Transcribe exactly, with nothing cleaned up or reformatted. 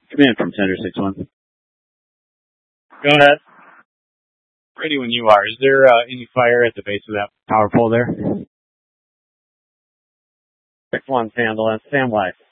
Command from Center six one. Go ahead. Ready when you are. Is there uh, any fire at the base of that power pole there? six one's handling. Stand by.